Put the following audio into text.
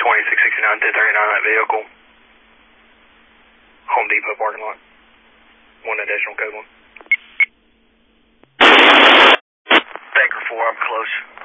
2669, 1039, that vehicle. Home Depot parking lot. One additional code one. Baker 4, I'm close.